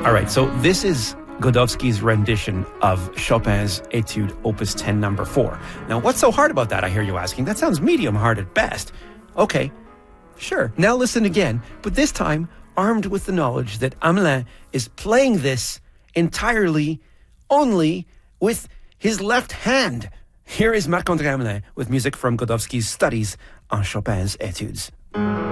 All right, so this is Godowski's rendition of Chopin's Etude Opus 10 number 4. Now, what's so hard about that, I hear you asking? That sounds medium hard at best. Okay, sure. Now listen again, but this time armed with the knowledge that Hamelin is playing this entirely, only with his left hand. Here is Marc-André Hamelin with music from Godowski's studies on Chopin's Etudes.